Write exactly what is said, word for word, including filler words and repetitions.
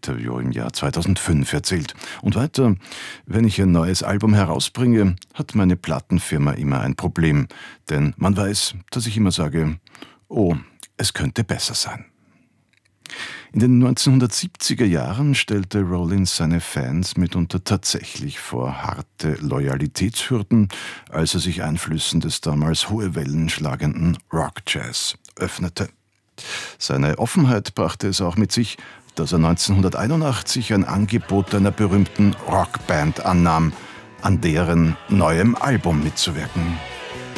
Interview im Jahr zweitausendfünf erzählt. Und weiter: Wenn ich ein neues Album herausbringe, hat meine Plattenfirma immer ein Problem. Denn man weiß, dass ich immer sage, oh, es könnte besser sein. In den neunzehnhundertsiebziger Jahren stellte Rollins seine Fans mitunter tatsächlich vor harte Loyalitätshürden, als er sich Einflüssen des damals hohe Wellen schlagenden Rock-Jazz öffnete. Seine Offenheit brachte es auch mit sich, dass er neunzehnhunderteinundachtzig ein Angebot einer berühmten Rockband annahm, an deren neuem Album mitzuwirken.